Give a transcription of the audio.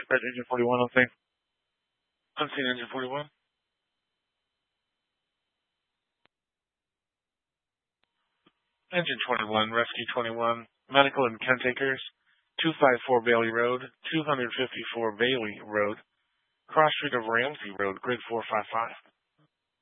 dispatch engine 41 on scene. Unseen engine 41. Engine 21, rescue 21, medical and caretakers, 254 Bailey Road, 254 Bailey Road, cross street of Ramsey Road, grid 455.